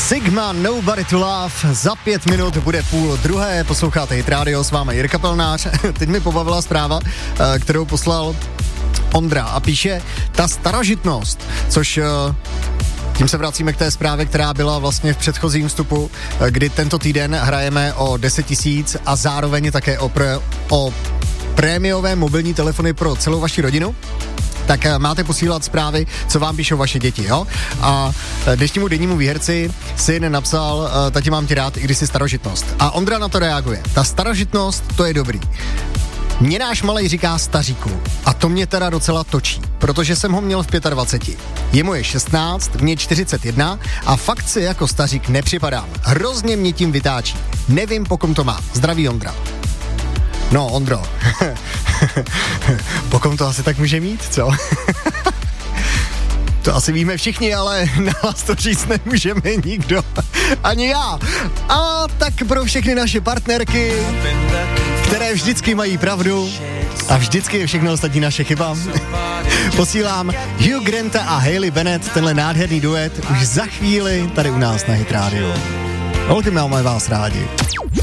Sigma, Nobody to Love, za 5 minut bude 1:30, posloucháte Hit Radio, s vámi Jirka Pelnář. Teď mi pobavila zpráva, kterou poslal Ondra a píše, ta starožitnost, což tím se vracíme k té zprávě, která byla vlastně v předchozím vstupu, kdy tento týden hrajeme o 10 000 a zároveň také o prémiové mobilní telefony pro celou vaši rodinu. Tak máte posílat zprávy, co vám píšou vaše děti, jo? A dnešnímu dennímu výherci syn napsal, tati, mám tě rád, i když jsi starožitnost. A Ondra na to reaguje. Ta starožitnost, to je dobrý. Mě náš malej říká staříku a to mě teda docela točí, protože jsem ho měl v 25. Jemu je 16, mně 41 a fakt si jako stařík nepřipadám. Hrozně mě tím vytáčí. Nevím, po kom to má. Zdraví Ondra. No, Ondro, po kom to asi tak může mít, co? To asi víme všichni, ale na vás to říct nemůžeme nikdo. Ani já. A tak pro všechny naše partnerky, které vždycky mají pravdu a vždycky je všechno ostatní naše chyba, posílám Hugh Granta a Hailey Bennett, tenhle nádherný duet, už za chvíli tady u nás na Hit Radio. Holky, máme vás rádi.